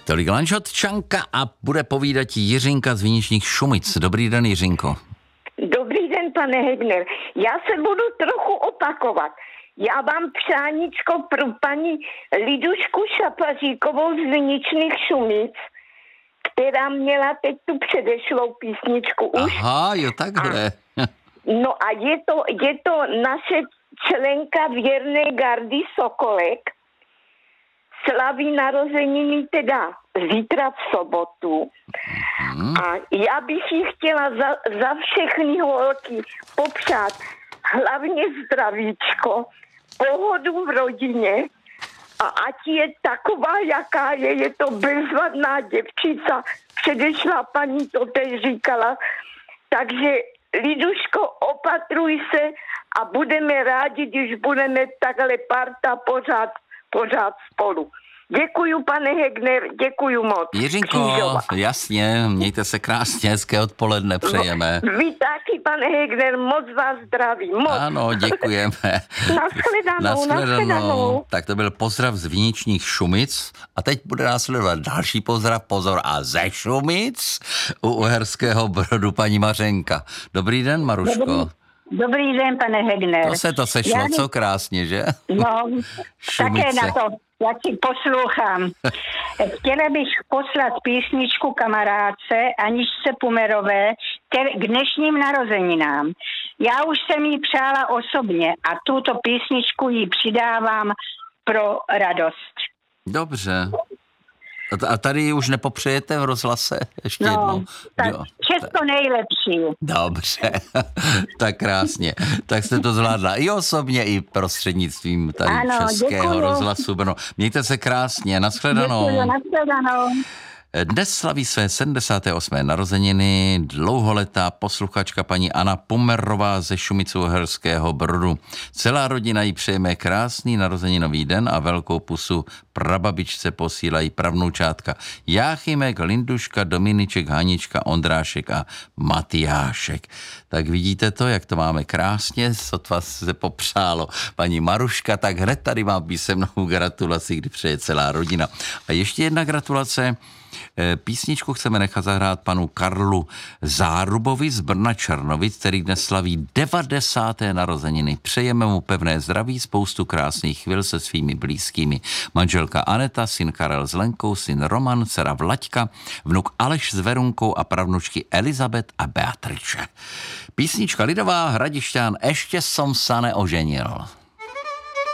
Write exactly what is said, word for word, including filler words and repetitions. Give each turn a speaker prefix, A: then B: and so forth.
A: Tolik Lanžhotčanka a bude povídat Jiřinka z Viničných Šumic. Dobrý den, Jiřinko.
B: Dobrý den, pane Hegner. Já se budu trochu opakovat. Já vám přáníčko pro paní Lidušku Šapaříkovou z Viničných Šumic, která měla teď tu předešlou písničku už.
A: Aha, jo, takhle.
B: A, no a je to, je to naše členka věrné gardy Sokolek. Slaví narozeniny teda zítra v sobotu. Mm. A já bych jí chtěla za, za všechny holky popřát hlavně zdravíčko, pohodu v rodině a ať je taková, jaká je, je to bezvadná děvčica. Předešla paní to teď říkala. Takže Liduško, opatruj se a budeme rádi, když budeme takhle parta pořád pořád spolu. Děkuju, pane Hegner, děkuju moc.
A: Jiřinko, Křížova. Jasně, mějte se krásně, hezké odpoledne přejeme.
B: No, vy taky, pane Hegner, moc vás zdraví, moc.
A: Ano, děkujeme.
B: Nashledanou, nashledanou.
A: Tak to byl pozdrav z Viničních Šumic a teď bude následovat další pozdrav, pozor, a ze Šumic u Uherského Brodu paní Mařenka. Dobrý den, Maruško.
C: Dobrý. Dobrý den, pane Hegner.
A: To se to sešlo, já... co krásně, že?
C: No, také na to, já si poslouchám. Chtěla bych poslat písničku kamarádce Aničce Pumerové k dnešním narozeninám. Já už jsem jí přála osobně a tuto písničku jí přidávám pro radost.
A: Dobře. A tady už nepopřejete v rozhlase? Ještě
C: no,
A: jednou.
C: Tak
A: jo.
C: všechno nejlepší.
A: Dobře, tak krásně. Tak jste to zvládla i osobně, i prostřednictvím tady ano, Českého děkuju. Rozhlasu Brno. Mějte se krásně, nashledanou.
C: Děkuju, nashledanou.
A: Dnes slaví své sedmdesáté osmé narozeniny dlouholetá posluchačka paní Anna Pumerová ze Šumic-Uherského Brodu. Celá rodina jí přejeme krásný narozeninový den a velkou pusu prababičce posílají pravnoučátka Jáchymek, Linduška, Dominiček, Hanička, Ondrášek a Matyášek. Tak vidíte to, jak to máme krásně, sotva se popřálo paní Maruška, tak hned tady mám písemnou gratulaci, kdy přeje celá rodina. A ještě jedna gratulace. Písničku chceme nechat zahrát panu Karlu Zárubovi z Brna Černovic, který dnes slaví devadesáté narozeniny. Přejeme mu pevné zdraví, spoustu krásných chvil se svými blízkými. Manželka Aneta, syn Karel s Lenkou, syn Roman, dcera Vlaďka, vnuk Aleš s Verunkou a pravnučky Elizabet a Beatriče. Písnička lidová, Hradišťan, ještě som sa neoženil.